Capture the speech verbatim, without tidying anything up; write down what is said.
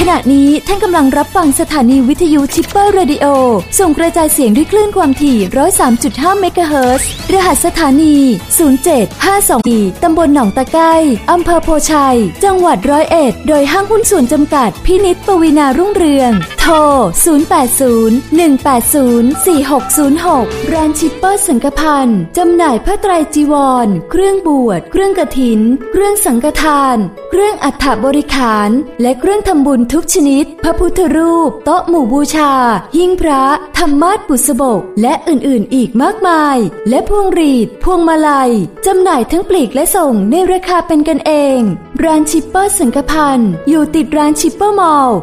ขณะนี้ท่านกำลังรับฟังสถานีวิทยุชิปเปอร์เรดิโอส่งกระจายเสียงด้วยคลื่นความถี่ หนึ่งศูนย์สามจุดห้า เมกะเฮิรตซ์รหัสสถานี ศูนย์ เจ็ด ห้า สอง สี่ ตำบลหนองตะไคร้อำเภอโพชัยจังหวัดร้อยเอ็ดโดยห้างหุ้นส่วนจำกัดพินิจปวีณารุ่งเรืองโทร ศูนย์ แปด ศูนย์ หนึ่ง แปด ศูนย์ สี่ หก ศูนย์ หก ร้านชิปเปอร์สังฆพันธ์จำหน่ายผ้าไตรจีวรเครื่องบวชเครื่องกฐินเครื่องสังฆทานเครื่องอัฐบริขารและเครื่องทำบุญทุกชนิดพระพุทธรูปโต๊ะหมู่บูชาหิ้งพระธรรมาสน์บุษบกและอื่นๆอีกมากมายและพวงหรีดพวงมาลัยจำหน่ายทั้งปลีกและส่งในราคาเป็นกันเองร้านชิปเปอร์สังฆพันธ์อยู่ติดร้านชิปเปอร์มอลล์